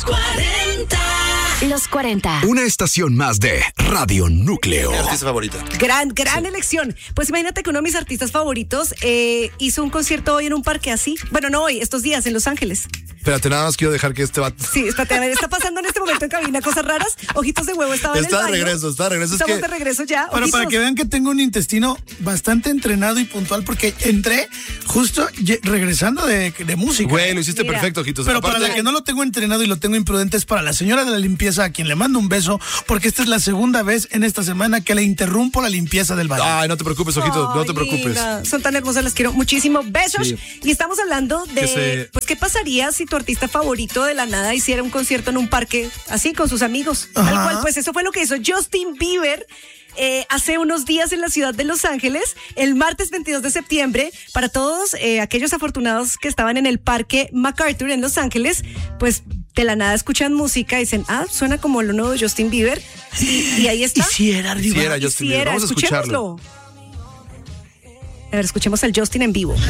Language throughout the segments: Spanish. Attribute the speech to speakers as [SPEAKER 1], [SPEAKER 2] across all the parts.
[SPEAKER 1] 40.
[SPEAKER 2] Los 40.
[SPEAKER 3] Una estación más de Radio Núcleo.
[SPEAKER 4] ¿Mi artista favorita?
[SPEAKER 5] Gran elección. Pues imagínate que uno de mis artistas favoritos hizo un concierto hoy en un parque así. Bueno, no hoy, estos días en Los Ángeles.
[SPEAKER 4] Espérate, nada más quiero dejar que este vato...
[SPEAKER 5] Sí, espérate, a ver, está pasando en este momento en cabina cosas raras. Ojitos de huevo estaba en el baño.
[SPEAKER 4] Está de regreso.
[SPEAKER 5] Estamos de regreso ya.
[SPEAKER 6] Bueno,
[SPEAKER 5] Ojitos.
[SPEAKER 6] para que vean que tengo un intestino bastante entrenado y puntual, porque entré justo regresando de música.
[SPEAKER 4] Güey, lo hiciste
[SPEAKER 5] Mira.
[SPEAKER 4] perfecto, ojitos.
[SPEAKER 6] Pero
[SPEAKER 4] Aparte,
[SPEAKER 6] para la que no lo tengo entrenado y lo tengo imprudente es para la señora de la limpieza, a quien le mando un beso, porque esta es la segunda vez en esta semana que le interrumpo la limpieza del baño.
[SPEAKER 4] Ay, no te preocupes, ojitos, no te
[SPEAKER 5] Ay,
[SPEAKER 4] preocupes.
[SPEAKER 5] linda. Son tan hermosas, las quiero muchísimo. Besos.
[SPEAKER 4] Sí.
[SPEAKER 5] Y estamos hablando de, pues, ¿qué pasaría si tu artista favorito de la nada hiciera un concierto en un parque así con sus amigos? Tal
[SPEAKER 6] Ajá.
[SPEAKER 5] cual, pues eso fue lo que hizo Justin Bieber hace unos días en la ciudad de Los Ángeles, el martes 22 de septiembre. Para todos aquellos afortunados que estaban en el parque MacArthur en Los Ángeles, pues de la nada escuchan música y dicen, suena como lo nuevo de Justin Bieber. Y ahí está.
[SPEAKER 6] Y si era arriba.
[SPEAKER 4] Sí era Justin Bieber. Vamos a escucharlo.
[SPEAKER 5] A ver, escuchemos al Justin en vivo.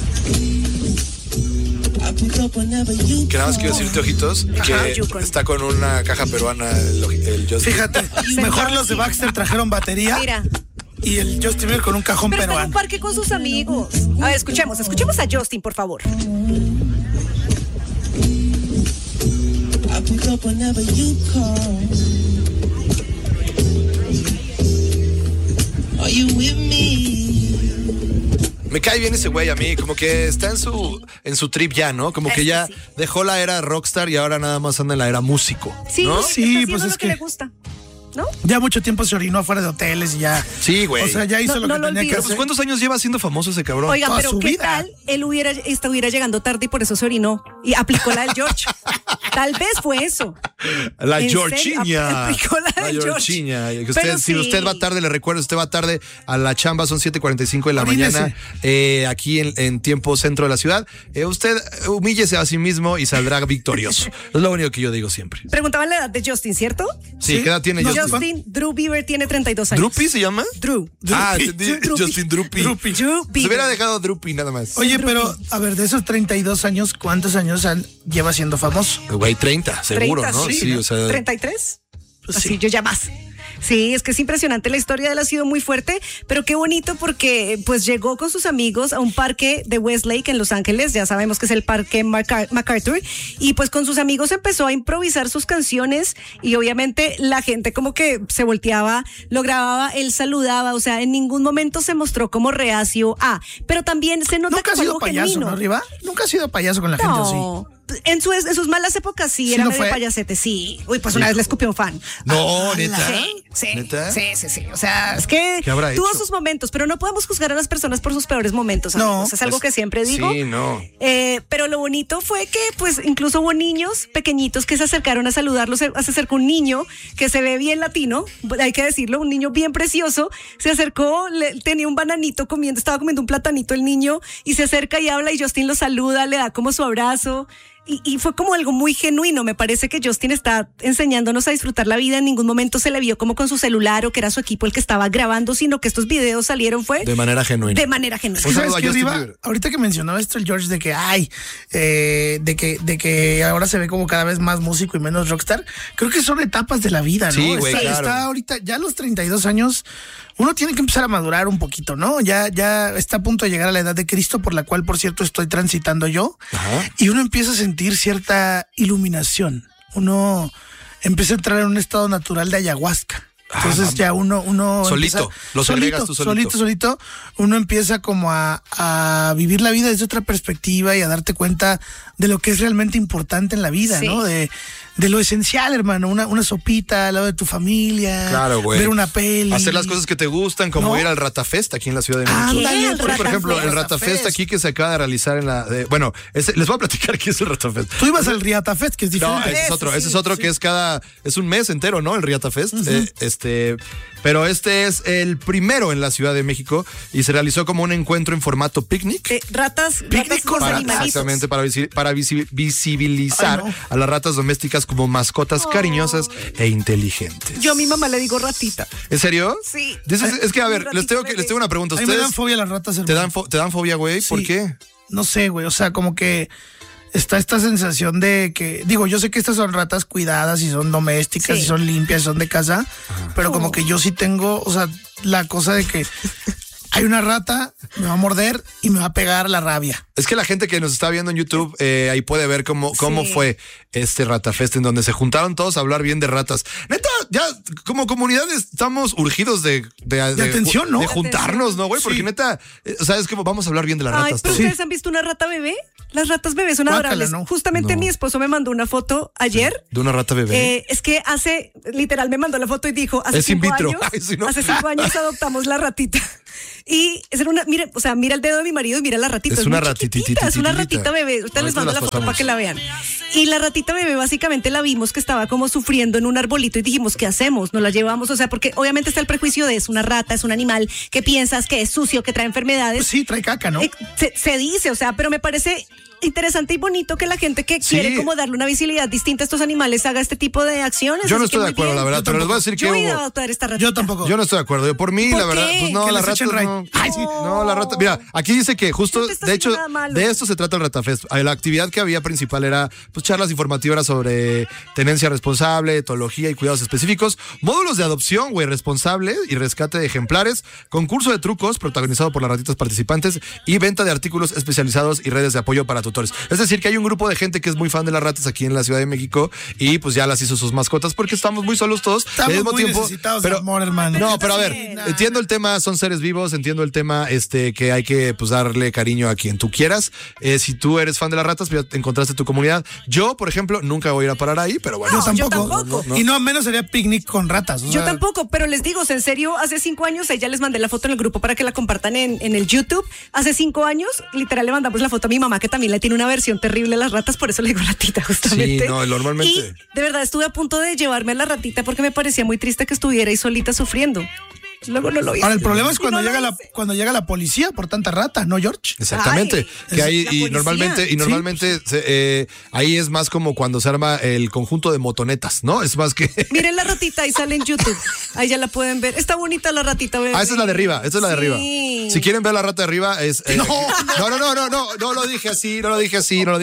[SPEAKER 4] Que nada más quiero decirte, ojitos, que
[SPEAKER 5] Yukon.
[SPEAKER 4] está con una caja peruana el Justin.
[SPEAKER 6] Fíjate, mejor los de Baxter trajeron batería.
[SPEAKER 5] Mira.
[SPEAKER 6] Y el Justin Bieber con un cajón
[SPEAKER 5] Pero está en un
[SPEAKER 6] peruano.
[SPEAKER 5] parque con sus amigos. A ver, escuchemos a Justin, por favor.
[SPEAKER 4] Me cae bien ese güey a mí, como que está en su trip ya, ¿no? Como que ya
[SPEAKER 5] Sí.
[SPEAKER 4] dejó la era rockstar y ahora nada más anda en la era músico.
[SPEAKER 5] Sí,
[SPEAKER 4] ¿no?
[SPEAKER 5] está
[SPEAKER 6] Sí,
[SPEAKER 5] haciendo
[SPEAKER 6] pues
[SPEAKER 5] lo
[SPEAKER 6] es
[SPEAKER 5] que
[SPEAKER 6] que-
[SPEAKER 5] le gusta, ¿no?
[SPEAKER 6] Ya mucho tiempo se orinó afuera de hoteles y ya.
[SPEAKER 4] Sí, güey.
[SPEAKER 6] O sea, ya hizo
[SPEAKER 5] No-
[SPEAKER 6] lo
[SPEAKER 5] no
[SPEAKER 6] que
[SPEAKER 5] lo
[SPEAKER 6] tenía que
[SPEAKER 5] olvido.
[SPEAKER 4] Pues
[SPEAKER 6] hacer.
[SPEAKER 4] ¿cuántos años lleva siendo famoso ese cabrón?
[SPEAKER 5] Oiga,
[SPEAKER 6] toda
[SPEAKER 5] pero
[SPEAKER 6] su
[SPEAKER 5] ¿qué
[SPEAKER 6] vida.
[SPEAKER 5] tal él estuviera llegando tarde y por eso se orinó? Y aplicó la del George. Tal vez fue eso.
[SPEAKER 4] La
[SPEAKER 5] ¿En serio?
[SPEAKER 4] Georgiña.
[SPEAKER 5] Aplicó la del George.
[SPEAKER 4] Georgiña. Que
[SPEAKER 5] Pero
[SPEAKER 4] si
[SPEAKER 5] sí.
[SPEAKER 4] usted va tarde, le recuerdo, usted va tarde a la chamba, son 7:45 de la
[SPEAKER 6] Orínese.
[SPEAKER 4] mañana, aquí en tiempo centro de la ciudad. Usted humíllese a sí mismo y saldrá victorioso. Es lo único que yo digo siempre.
[SPEAKER 5] Preguntaban la edad de Justin, ¿cierto?
[SPEAKER 4] Sí, ¿qué edad tiene
[SPEAKER 6] No,
[SPEAKER 4] Justin?
[SPEAKER 5] Justin Drew Bieber tiene 32 años.
[SPEAKER 4] ¿Drupi se llama?
[SPEAKER 5] Drew.
[SPEAKER 4] Ah,
[SPEAKER 6] Drupi.
[SPEAKER 4] entendí.
[SPEAKER 5] Drupi.
[SPEAKER 4] Justin Drupi.
[SPEAKER 6] Drupi.
[SPEAKER 5] Drew
[SPEAKER 4] Se
[SPEAKER 5] Bieber.
[SPEAKER 4] hubiera dejado Drupi nada más.
[SPEAKER 6] Oye, pero, a ver, de esos 32 años, ¿cuántos años lleva siendo famoso?
[SPEAKER 4] Güey, 30, seguro,
[SPEAKER 5] 30,
[SPEAKER 4] ¿no?
[SPEAKER 5] sí,
[SPEAKER 4] o sea.
[SPEAKER 5] 33.
[SPEAKER 6] Pues
[SPEAKER 5] Así,
[SPEAKER 6] sí.
[SPEAKER 5] yo ya más. Sí, es que es impresionante, la historia de él ha sido muy fuerte, pero qué bonito porque pues llegó con sus amigos a un parque de Westlake en Los Ángeles, ya sabemos que es el parque MacArthur, y pues con sus amigos empezó a improvisar sus canciones y obviamente la gente como que se volteaba, lo grababa, él saludaba, o sea, en ningún momento se mostró como reacio pero también se nota
[SPEAKER 6] Nunca ha
[SPEAKER 5] como
[SPEAKER 6] sido
[SPEAKER 5] algo
[SPEAKER 6] payaso,
[SPEAKER 5] genuino.
[SPEAKER 6] ¿no, Riva? Nunca ha sido payaso con la gente, ¿sí?
[SPEAKER 5] No. En sus malas épocas sí,
[SPEAKER 6] ¿Sí
[SPEAKER 5] era
[SPEAKER 6] lo
[SPEAKER 5] medio
[SPEAKER 6] fue?
[SPEAKER 5] payasete, sí. Uy, pues una vez le escupió un fan.
[SPEAKER 4] No, neta.
[SPEAKER 5] Sí,
[SPEAKER 4] ¿Neta?
[SPEAKER 5] sí. O sea, es que
[SPEAKER 4] ¿Qué habrá
[SPEAKER 5] tuvo
[SPEAKER 4] hecho?
[SPEAKER 5] sus momentos, pero no podemos juzgar a las personas por sus peores momentos.
[SPEAKER 6] No,
[SPEAKER 5] amigos. Es algo que siempre digo.
[SPEAKER 4] Sí, no.
[SPEAKER 5] Pero lo bonito fue que, pues, incluso hubo niños pequeñitos que se acercaron a saludarlo. Se acercó un niño que se ve bien latino, hay que decirlo, un niño bien precioso. Se acercó, tenía un bananito comiendo, estaba comiendo un platanito el niño, y se acerca y habla, y Justin lo saluda, le da como su abrazo. Y fue como algo muy genuino. Me parece que Justin está enseñándonos a disfrutar la vida. En ningún momento se le vio como con su celular o que era su equipo el que estaba grabando, sino que estos videos salieron
[SPEAKER 4] De manera genuina.
[SPEAKER 5] de manera genuina.
[SPEAKER 4] Un
[SPEAKER 6] ¿Sabes
[SPEAKER 4] saludo a
[SPEAKER 6] qué,
[SPEAKER 4] Justin
[SPEAKER 6] Riva?
[SPEAKER 4] Bieber.
[SPEAKER 6] Ahorita que mencionaba esto el George de que de que ahora se ve como cada vez más músico y menos rockstar, creo que son etapas de la vida, ¿no?
[SPEAKER 4] Sí, güey, claro.
[SPEAKER 6] Está ahorita, ya a los 32 años, uno tiene que empezar a madurar un poquito, ¿no? Ya está a punto de llegar a la edad de Cristo, por la cual, por cierto, estoy transitando yo.
[SPEAKER 4] Ajá.
[SPEAKER 6] Y uno empieza a sentir cierta iluminación. Uno empieza a entrar en un estado natural de ayahuasca. Entonces ya uno
[SPEAKER 4] Solito,
[SPEAKER 6] empieza-
[SPEAKER 4] lo segregas tú solito.
[SPEAKER 6] solito, uno empieza como a vivir la vida desde otra perspectiva y a darte cuenta de lo que es realmente importante en la vida,
[SPEAKER 5] Sí.
[SPEAKER 6] ¿no? De lo esencial, hermano, una sopita al lado de tu familia,
[SPEAKER 4] Claro, güey.
[SPEAKER 6] ver una peli.
[SPEAKER 4] Hacer las cosas que te gustan, como
[SPEAKER 6] ¿No?
[SPEAKER 4] ir al Ratafest aquí en la Ciudad de México.
[SPEAKER 6] Ándale,
[SPEAKER 5] ¿Qué?
[SPEAKER 4] Por ejemplo, el
[SPEAKER 6] Ratafest.
[SPEAKER 4] Ratafest aquí que se acaba de realizar en la... les voy a platicar qué es el Ratafest.
[SPEAKER 6] Tú ibas al Riata Fest, que es
[SPEAKER 4] No,
[SPEAKER 6] diferente.
[SPEAKER 4] ese es otro que es un mes entero, ¿no? El Riata Fest. Pero este es el primero en la Ciudad de México y se realizó como un encuentro en formato picnic.
[SPEAKER 5] Ratas
[SPEAKER 6] con
[SPEAKER 5] los animalitos.
[SPEAKER 4] Exactamente, para visibilizar
[SPEAKER 6] Ay, no.
[SPEAKER 4] a las ratas domésticas como mascotas cariñosas e inteligentes.
[SPEAKER 5] Yo a mi mamá le digo ratita.
[SPEAKER 4] ¿En serio?
[SPEAKER 5] Sí.
[SPEAKER 4] Es que, a ver,
[SPEAKER 5] Un
[SPEAKER 4] les tengo
[SPEAKER 5] ratito
[SPEAKER 4] una pregunta.
[SPEAKER 6] A mí me
[SPEAKER 4] ¿Ustedes
[SPEAKER 6] dan fobia las ratas,
[SPEAKER 4] te
[SPEAKER 6] hermano.
[SPEAKER 4] dan fobia, güey? ¿Por
[SPEAKER 6] Sí.
[SPEAKER 4] qué?
[SPEAKER 6] No sé, güey, o sea, como que está esta sensación de que, digo, yo sé que estas son ratas cuidadas y son domésticas y son limpias y son de casa, pero como que yo sí tengo, o sea, la cosa de que hay una rata, me va a morder y me va a pegar la rabia.
[SPEAKER 4] Es que la gente que nos está viendo en YouTube, ahí puede ver cómo fue este Ratafest, en donde se juntaron todos a hablar bien de ratas. Neta, ya como comunidad estamos urgidos de
[SPEAKER 6] atención, ¿no?
[SPEAKER 4] De juntarnos, ¿no, güey? Porque neta, o sea, es que vamos a hablar bien de las ratas.
[SPEAKER 5] Pero ¿ustedes han visto una rata bebé? Las ratas bebés son adorables.
[SPEAKER 6] ¿no?
[SPEAKER 5] Justamente mi esposo me mandó una foto ayer.
[SPEAKER 4] ¿De una rata bebé?
[SPEAKER 5] Es que literal me mandó la foto y dijo, hace 5 años,
[SPEAKER 4] Ay, sí, ¿no?
[SPEAKER 5] hace 5 años adoptamos la ratita. Y es mira el dedo de mi marido y mira la ratita.
[SPEAKER 4] Es una
[SPEAKER 5] muy chiquitita, es una ratita bebé. Ahorita les mando la foto para que la vean. Y la ratita bebé básicamente la vimos que estaba como sufriendo en un arbolito y dijimos, ¿qué hacemos? Nos la llevamos, o sea, porque obviamente está el prejuicio de es una rata, es un animal que piensas que es sucio, que trae enfermedades.
[SPEAKER 6] Pues sí, trae caca, ¿no?
[SPEAKER 5] Se dice, o sea, pero me parece interesante y bonito que la gente que quiere como darle una visibilidad distinta a estos animales haga este tipo de acciones.
[SPEAKER 4] Yo no estoy de acuerdo, la verdad, pero les voy a decir que
[SPEAKER 5] yo voy a adoptar esta ratita.
[SPEAKER 6] Yo tampoco.
[SPEAKER 4] Yo no estoy de acuerdo. Yo, por mí,
[SPEAKER 5] ¿Por
[SPEAKER 4] la verdad,
[SPEAKER 5] qué?
[SPEAKER 4] pues no,
[SPEAKER 6] Que
[SPEAKER 4] la
[SPEAKER 6] les
[SPEAKER 4] rata
[SPEAKER 6] echen
[SPEAKER 4] no.
[SPEAKER 6] Ay, sí.
[SPEAKER 4] No, la rata. Mira, aquí dice que justo,
[SPEAKER 5] No te está
[SPEAKER 4] de hecho,
[SPEAKER 5] haciendo nada malo.
[SPEAKER 4] de esto se trata el Ratafest. La actividad que había principal era pues charlas informativas sobre tenencia responsable, etología y cuidados específicos, módulos de adopción, güey, responsable y rescate de ejemplares, concurso de trucos protagonizado por las ratitas participantes y venta de artículos especializados y redes de apoyo para tutores. Es decir, que hay un grupo de gente que es muy fan de las ratas aquí en la Ciudad de México y pues ya las hizo sus mascotas porque estamos muy solos todos.
[SPEAKER 6] Estamos
[SPEAKER 4] al mismo
[SPEAKER 6] muy
[SPEAKER 4] tiempo,
[SPEAKER 6] necesitados
[SPEAKER 4] pero,
[SPEAKER 6] de amor, hermano.
[SPEAKER 4] No, pero a ver, entiendo el tema, son seres vivos, entiendo el tema que hay que pues darle cariño a quien tú quieras. Si tú eres fan de las ratas, pues ya encontraste tu comunidad. Yo, por ejemplo, nunca voy a ir a parar ahí, pero bueno.
[SPEAKER 6] Yo tampoco.
[SPEAKER 4] No.
[SPEAKER 6] Y no menos sería picnic con ratas.
[SPEAKER 5] Yo tampoco, pero les digo, en serio, hace 5 años, ya les mandé la foto en el grupo para que la compartan en el YouTube. Hace 5 años, literal, le mandamos la foto a mi mamá, que también le tiene una versión terrible a las ratas, por eso le digo ratita, justamente.
[SPEAKER 4] Sí, no, normalmente.
[SPEAKER 5] Y de verdad estuve a punto de llevarme a la ratita porque me parecía muy triste que estuviera ahí solita sufriendo. Luego no lo hice.
[SPEAKER 6] Ahora, el problema es
[SPEAKER 5] Y no lo hice.
[SPEAKER 6] cuando llega la policía por tanta rata, ¿no, George?
[SPEAKER 4] Exactamente.
[SPEAKER 5] Ay,
[SPEAKER 4] que ahí,
[SPEAKER 5] la
[SPEAKER 4] y
[SPEAKER 5] policía.
[SPEAKER 4] normalmente ahí es más como cuando se arma el conjunto de motonetas, ¿no? Es más que.
[SPEAKER 5] Miren la ratita, ahí sale en YouTube. Ahí ya la pueden ver. Está bonita la ratita, bebé.
[SPEAKER 4] Esa es la de arriba, esa es la de arriba.
[SPEAKER 5] Sí.
[SPEAKER 4] Si quieren ver la rata de arriba, es. No lo dije así, no lo dije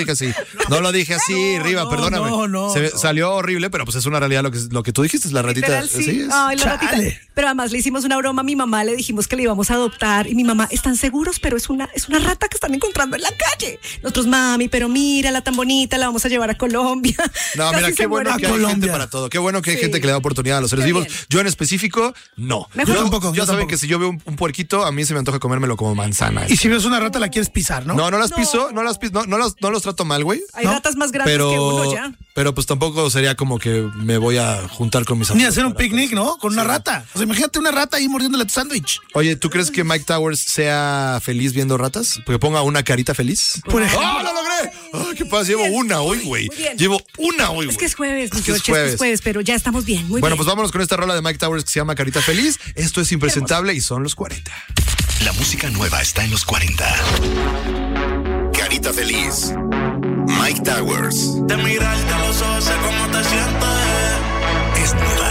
[SPEAKER 4] así, arriba, perdóname.
[SPEAKER 6] No.
[SPEAKER 4] Salió horrible, pero pues es una realidad lo que tú dijiste, es la ratita.
[SPEAKER 5] Literal, sí.
[SPEAKER 4] Sí, es.
[SPEAKER 5] Ay, la ratita.
[SPEAKER 6] Chale.
[SPEAKER 5] Pero además le hicimos una broma a mi mamá, le dijimos que le íbamos a adoptar y mi mamá, ¿están seguros? Pero es una rata que están encontrando en la calle. Nosotros, mami, pero mírala tan bonita, la vamos a llevar a Colombia.
[SPEAKER 4] No, mira, qué bueno que hay gente para todo. Qué bueno que hay gente que le da oportunidad a los seres
[SPEAKER 5] Qué
[SPEAKER 4] vivos.
[SPEAKER 5] bien.
[SPEAKER 4] Yo en específico, no.
[SPEAKER 5] Mejor.
[SPEAKER 6] Yo tampoco.
[SPEAKER 4] Ya saben que si yo veo un puerquito, a mí se me antoja comérmelo como manzana.
[SPEAKER 6] Y si ves una rata, la quieres pisar, ¿no?
[SPEAKER 4] No las piso, no los trato mal, güey.
[SPEAKER 5] Hay ratas más grandes que uno ya.
[SPEAKER 4] Pero pues tampoco sería como que me voy a juntar con mis
[SPEAKER 6] Ni
[SPEAKER 4] amigos.
[SPEAKER 6] hacer un picnic, ¿no? Con una rata. O sea, imagínate una rata ahí mordiéndole tu sándwich.
[SPEAKER 4] Oye, ¿tú crees que Mike Towers sea feliz viendo ratas? Porque ponga una carita feliz.
[SPEAKER 6] Por ejemplo.
[SPEAKER 4] ¡Oh, lo logré! ¡Ay, qué pasa! Llevo una hoy, güey.
[SPEAKER 5] Muy bien.
[SPEAKER 4] Llevo una hoy, güey.
[SPEAKER 5] Es que es jueves, mi
[SPEAKER 4] Es que es
[SPEAKER 5] George, es jueves, pero ya estamos bien. Muy
[SPEAKER 4] Bueno,
[SPEAKER 5] bien.
[SPEAKER 4] pues vámonos con esta rola de Mike Towers que se llama Carita Feliz. Esto es Impresentable y son los 40.
[SPEAKER 3] La música nueva está en los 40. Carita Feliz. Mike Towers.
[SPEAKER 1] De mirarte a los ojos sé cómo te sientes.
[SPEAKER 3] Es nueva.